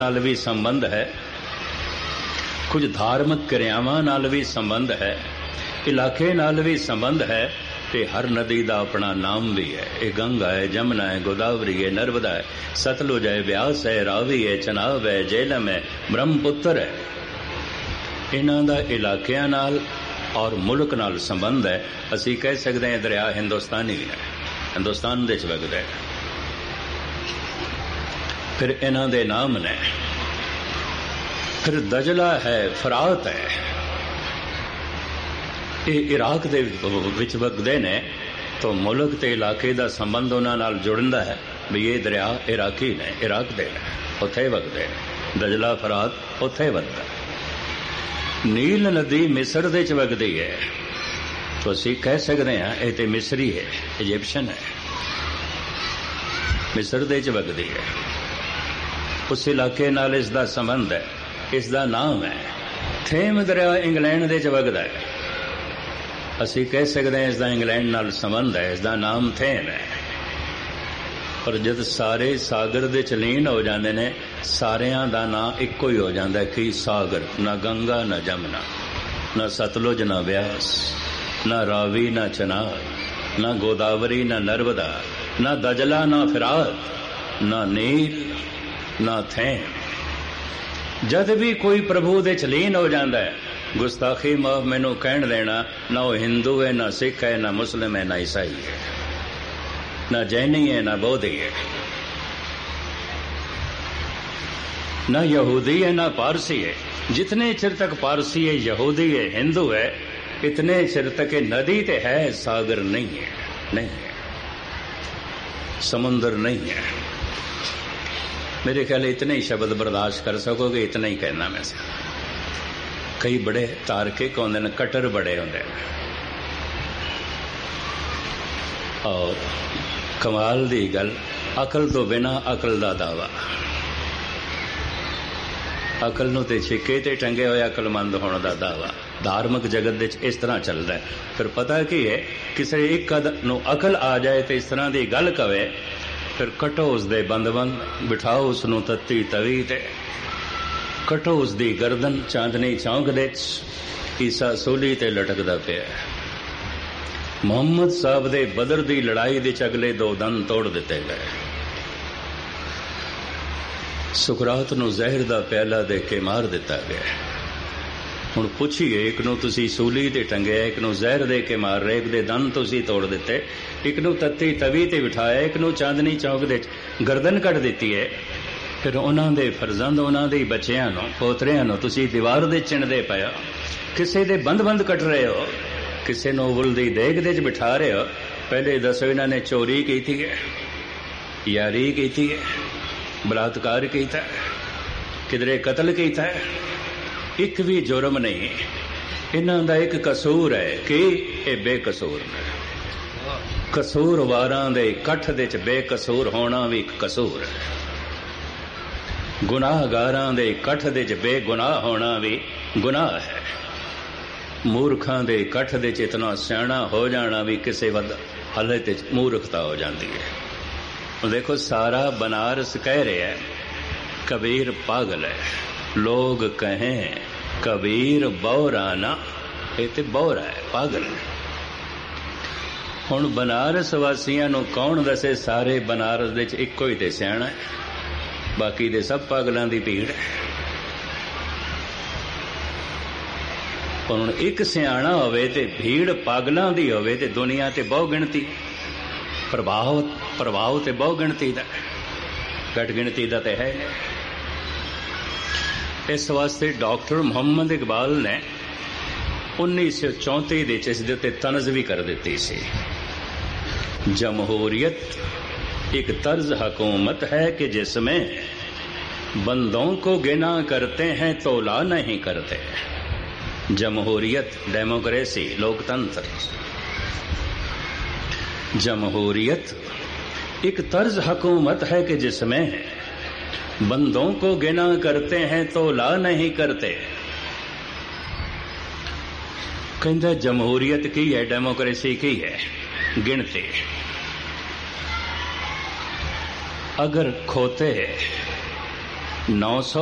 ਨਾਲ ਵੀ ਸੰਬੰਧ ਹੈ, ਕੁਝ ਧਾਰਮਿਕ ਕਿਰਿਆਵਾਂ ਨਾਲ ਵੀ ਸੰਬੰਧ ਹੈ, ਇਲਾਕੇ ਨਾਲ ਵੀ ਸੰਬੰਧ ਹੈ ਤੇ ਹਰ ਨਦੀ ਦਾ ਆਪਣਾ ਨਾਮ ਵੀ ਹੈ। ਇਹ ਗੰਗਾ ਹੈ, ਜਮਨਾ ਹੈ, ਗੋਦਾਵਰੀ ਹੈ, ਨਰਮਦਾ ਹੈ, ਸਤਲੁਜ ਹੈ, ਬਿਆਸ ਹੈ, ਰਾਵੀ ਹੈ, ਚਨਾਬ ਹੈ, ਜੇਹਲਮ ਹੈ, ਬ੍ਰਹਮਪੁੱਤਰ ਹੈ। ਇਹਨਾਂ ਦਾ ਇਲਾਕਿਆਂ ਨਾਲ ਔਰ ਮੁਲਕ ਨਾਲ ਸੰਬੰਧ ਹੈ। ਅਸੀਂ ਕਹਿ ਸਕਦੇ ਹਾਂ ਦਰਿਆ ਹਿੰਦੁਸਤਾਨੀ ਹੈ, ਹਿੰਦੁਸਤਾਨ ਦੇ ਚ ਵਗਦਾ ਹੈ। ਫਿਰ ਇਹਨਾਂ ਦੇ ਨਾਮ ਨੇ, ਫਿਰ ਦਜਲਾ ਹੈ, ਫਰਾਤ ਹੈ, ਇਹ ਇਰਾਕ ਦੇ ਵਿੱਚ ਵਗਦੇ ਨੇ। ਤਾਂ ਮੁਲਕ ਤੇ ਇਲਾਕੇ ਦਾ ਸੰਬੰਧ ਉਹਨਾਂ ਨਾਲ ਜੁੜਦਾ ਹੈ ਵੀ ਇਹ ਦਰਿਆ ਇਰਾਕੀ ਨੇ, ਇਰਾਕ ਦੇ ਨੇ, ਉੱਥੇ ਵਗਦੇ ਨੇ। ਦਜਲਾ ਫਰਾਤ ਉੱਥੇ ਵਗਦਾ। ਨੀਲ ਨਦੀ ਮਿਸਰ ਦੇ ਚ ਵਗਦੀ ਹੈ, ਤਾਂ ਅਸੀਂ ਕਹਿ ਸਕਦੇ ਹਾਂ ਇਹ ਤੇ ਮਿਸਰੀ ਹੈ, ਇਜਿਪਸ਼ਨ ਹੈ, ਮਿਸਰ ਦੇ ਚ ਵਗਦੀ ਹੈ। ਉਸ ਇਲਾਕੇ ਨਾਲ ਇਸ ਦਾ ਸੰਬੰਧ ਹੈ, ਇਸ ਦਾ ਨਾਮ ਹੈ। ਥੇਮ ਦਰਿਆ ਇੰਗਲੈਂਡ ਦੇ ਚ ਵਗਦਾ ਹੈ, ਅਸੀਂ ਕਹਿ ਸਕਦੇ ਹਾਂ ਇਸ ਦਾ ਇੰਗਲੈਂਡ ਨਾਲ ਸੰਬੰਧ ਹੈ, ਇਸ ਦਾ ਨਾਮ ਥੇਮ ਹੈ। ਪਰ ਜਦ ਸਾਰੇ ਸਾਗਰ ਦੇ ਚ ਲੀਨ ਹੋ ਜਾਂਦੇ ਨੇ, ਸਾਰਿਆਂ ਦਾ ਨਾਂ ਇੱਕੋ ਹੀ ਹੋ ਜਾਂਦਾ ਕਿ ਸਾਗਰ। ਨਾ ਗੰਗਾ, ਨਾ ਜਮਨਾ, ਨਾ ਸਤਲੁਜ, ਨਾ ਬਿਆਸ, ਨਾ ਰਾਵੀ, ਨਾ ਚਨਾਬ, ਨਾ ਗੋਦਾਵਰੀ, ਨਾ ਨਰਮਦਾ, ਨਾ ਦਜਲਾ, ਨਾ ਫਿਰਾਤ, ਨਾ ਨੀਲ, ਨਾ ਥੇਮ। ਜਦ ਵੀ ਕੋਈ ਪ੍ਰਭੂ ਦੇ ਚ ਲੀਨ ਹੋ ਜਾਂਦਾ ਹੈ, ਗੁਸਤਾਖੀ ਮਾਫ ਮੈਨੂੰ ਕਹਿਣ ਦੇਣਾ, ਨਾ ਉਹ ਹਿੰਦੂ ਹੈ, ਨਾ ਸਿੱਖ ਹੈ, ਨਾ ਮੁਸਲਿਮ ਹੈ, ਨਾ ਈਸਾਈ ਹੈ, ਨਾ ਜੈਨੀ ਹੈ, ਨਾ ਬੋਧੀ ਹੈ, ना यहूदी है ना पारसी है। जितने चिर तक पारसी है, यहूदी है, हिंदू है, इतने चिर तक नदी तो है, सागर नहीं है, नहीं है, समुंदर नहीं है। मेरे ख्याल इतने ही शब्द बर्दाश्त कर सकोगे, इतना ही कहना मैं। कई बड़े तार्किक होंदे ने, कट्टर बड़े होंदे ने, और कमाल दी गल, अकल तो बिना अकल दा दावा। अकल नूं ते छिके ते टंगे होए अकलमंद होने का दावा धार्मिक जगत दे इस तरह चल रहा है। फिर पता की है, किसी एक नूं अकल आ जाए तो इस तरह की गल कवे, फिर कटो उसदे बंद बिठाओ उसनूं तत्ती तवी ते, कटो उसदी गर्दन चांदनी चौंक दे, ईसा सूली ते लटकदा पिया। मुहम्मद साहब दे बदर दी लड़ाई दे अगले 2 दंद तोड़ दिते गए। सुकरात नूं जहर दा प्याला दे के मार दिता गया। हुण पुछिए, एक नूं तुसीं सूली ते टंगिया, एक नूं जहर दे के मार रहे, एक दे दंद तुसीं तोड़ दिते, एक नूं तत्ती तवी ते बिठाया, एक नूं चांदनी चौक दे गर्दन कट दिती है। फिर उन्हां दे फरजंद, उन्हां दे बच्चियां नूं, पोतरियां नूं तुसीं दीवार दे चिणदे पए हो, किसे दे बंद बंद कट रहे हो, किसे नूं उबल दी देग दे बिठा रहे हो। पहले दसो इन्हां ने चोरी कीती है, यारी कीती है, बलात्कार किया, किधरे कतल किया, एक भी जुर्म नहीं। इन्हां दा एक कसूर है कि ये बेकसूर ने। कसूरवारां दे कठ दे च बेकसूर होना भी एक कसूर है। गुनाहगारां दे कठ दे च बेगुनाह होना भी गुनाह है। मूर्खां दे कठ दे च इतना सियाणा हो जाना भी किसी हालत च मूर्खता हो जाती है। देखो, सारा बनारस कह रहे हैं कबीर पागल है, लोग कहें कबीर बौरा ना, ये तो बौरा है, पागल है। हुण बनारस वासियां नूं कौन दसे, सारे बनारस दे च इक्को ही ते सियाणा है, बाकी दे सब पागलां दी भीड़ है। हुण एक सियाणा होवे ते भीड़ पागलां दी होवे ते दुनिया ते बहु गिणती, प्रभाव तो बहु गिणती का, घट गिणती का तो है। इस वास्ते डॉक्टर मुहम्मद इकबाल ने 1934 इसके उत्ते तनज भी कर दी सी। जमहूरियत एक तर्ज हुकूमत है कि जिसमें बंदों को गिना करते हैं तोला नहीं करते। जमहूरियत, डेमोक्रेसी, लोकतंत्र। जमहूरियत एक तर्ज हुकूमत है कि जिसमें बंदों को गिना करते हैं तो ला नहीं करते। कहते जमहूरियत की है, डेमोक्रेसी की है गिनती। अगर खोते 900